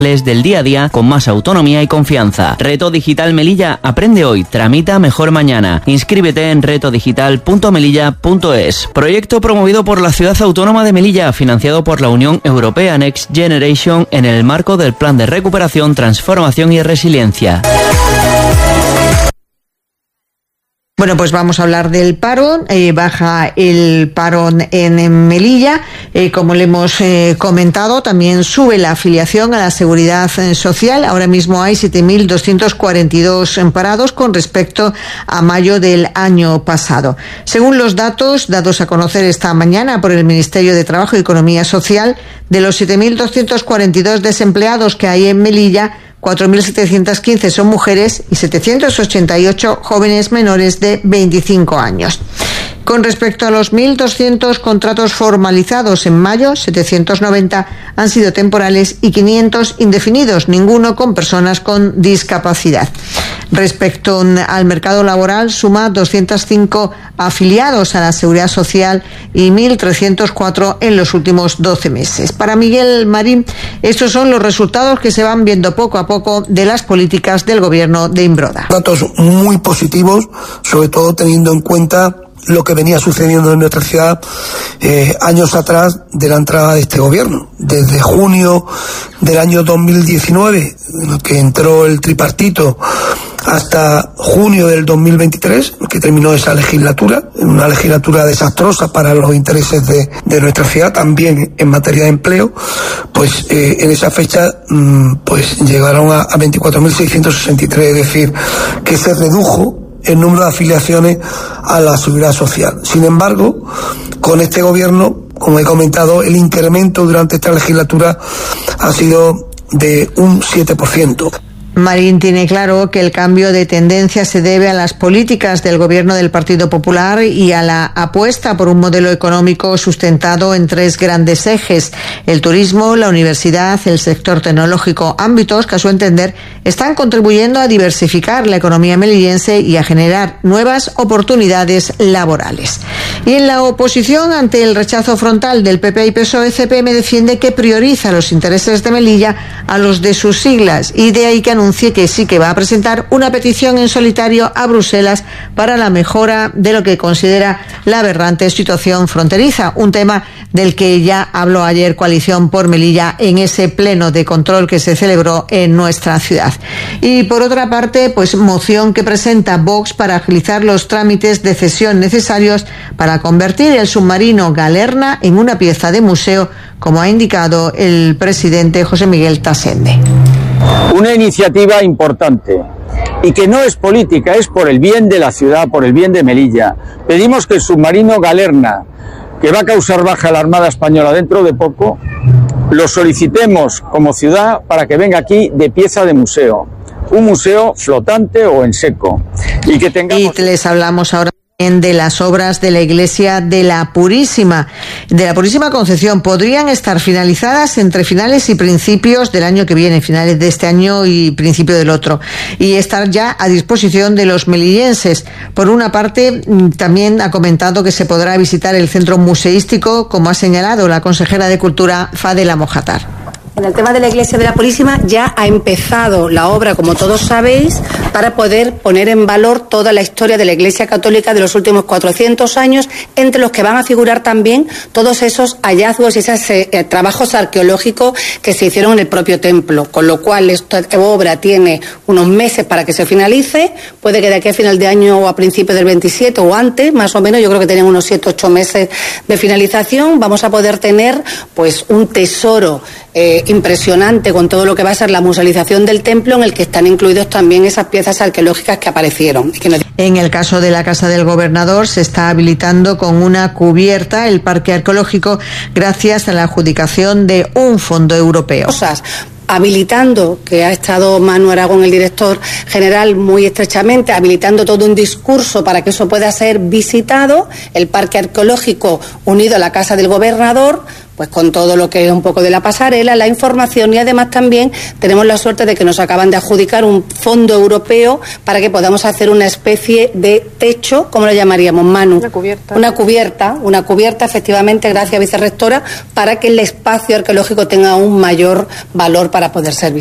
del día a día con más autonomía y confianza. Reto Digital Melilla, aprende hoy, tramita mejor mañana. Inscríbete en retodigital.melilla.es. Proyecto promovido por la Ciudad Autónoma de Melilla, financiado por la Unión Europea Next Generation en el marco del Plan de Recuperación, Transformación y Resiliencia. Bueno, pues vamos a hablar del paro. Baja el paro en Melilla. Como le hemos comentado, también sube la afiliación a la Seguridad Social. Ahora mismo hay 7.242 parados con respecto a mayo del año pasado. Según los datos dados a conocer esta mañana por el Ministerio de Trabajo y Economía Social, de los 7.242 desempleados que hay en Melilla, 4.715 son mujeres y 788 jóvenes menores de 25 años. Con respecto a los 1.200 contratos formalizados en mayo, 790 han sido temporales y 500 indefinidos, ninguno con personas con discapacidad. Respecto al mercado laboral, suma 205 afiliados a la Seguridad Social y 1.304 en los últimos 12 meses. Para Miguel Marín, estos son los resultados que se van viendo poco a poco de las políticas del gobierno de Imbroda. Datos muy positivos, sobre todo teniendo en cuenta lo que venía sucediendo en nuestra ciudad años atrás de la entrada de este gobierno. Desde junio del año 2019, en el que entró el tripartito, hasta junio del 2023, que terminó esa legislatura, una legislatura desastrosa para los intereses de nuestra ciudad, también en materia de empleo, pues en esa fecha pues llegaron a 24.663, es decir, que se redujo el número de afiliaciones a la Seguridad Social. Sin embargo, con este gobierno, como he comentado, el incremento durante esta legislatura ha sido de un 7%. Marín tiene claro que el cambio de tendencia se debe a las políticas del gobierno del Partido Popular y a la apuesta por un modelo económico sustentado en 3 grandes ejes: el turismo, la universidad, el sector tecnológico, ámbitos que a su entender están contribuyendo a diversificar la economía melillense y a generar nuevas oportunidades laborales. Y en la oposición, ante el rechazo frontal del PP y PSOE, CPM defiende que prioriza los intereses de Melilla a los de sus siglas, y de ahí que anuncie que sí que va a presentar una petición en solitario a Bruselas para la mejora de lo que considera la aberrante situación fronteriza, un tema del que ya habló ayer Coalición por Melilla en ese pleno de control que se celebró en nuestra ciudad. Y por otra parte, pues moción que presenta Vox para agilizar los trámites de cesión necesarios para convertir el submarino Galerna en una pieza de museo, como ha indicado el presidente José Miguel Tasende. Una iniciativa importante y que no es política, es por el bien de la ciudad, por el bien de Melilla. Pedimos que el submarino Galerna, que va a causar baja a la Armada Española dentro de poco, lo solicitemos como ciudad para que venga aquí de pieza de museo, un museo flotante o en seco, y que tengamos... Y les hablamos ahora de las obras de la iglesia de la Purísima Concepción. Podrían estar finalizadas entre finales y principios del año que viene, finales de este año y principio del otro, y estar ya a disposición de los melillenses. Por una parte, también ha comentado que se podrá visitar el centro museístico, como ha señalado la consejera de Cultura, Fadela Mojatar. En el tema de la Iglesia de la Purísima ya ha empezado la obra, como todos sabéis, para poder poner en valor toda la historia de la Iglesia Católica de los últimos 400 años, entre los que van a figurar también todos esos hallazgos y esos trabajos arqueológicos que se hicieron en el propio templo, con lo cual esta obra tiene unos meses para que se finalice. Puede que de aquí a final de año o a principios del 27 o antes, más o menos, yo creo que tienen unos 7-8 meses de finalización. Vamos a poder tener pues un tesoro impresionante con todo lo que va a ser la musealización del templo, en el que están incluidos también esas piezas arqueológicas que aparecieron. En el caso de la Casa del Gobernador, se está habilitando con una cubierta el parque arqueológico gracias a la adjudicación de un fondo europeo. Habilitando, que ha estado Manu Aragón, el director general, muy estrechamente, habilitando todo un discurso para que eso pueda ser visitado, el parque arqueológico unido a la Casa del Gobernador, pues con todo lo que es un poco de la pasarela, la información, y además también tenemos la suerte de que nos acaban de adjudicar un fondo europeo para que podamos hacer una especie de techo, ¿cómo lo llamaríamos, Manu? Una cubierta, efectivamente, gracias, vicerrectora, para que el espacio arqueológico tenga un mayor valor para poder ser visitado.